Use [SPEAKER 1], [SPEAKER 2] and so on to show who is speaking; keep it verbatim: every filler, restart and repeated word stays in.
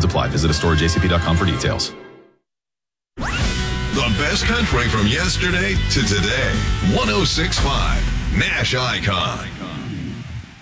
[SPEAKER 1] Restrictions apply. Visit a store at j c p dot com for details.
[SPEAKER 2] The best country from yesterday to today. one oh six point five Nash Icon.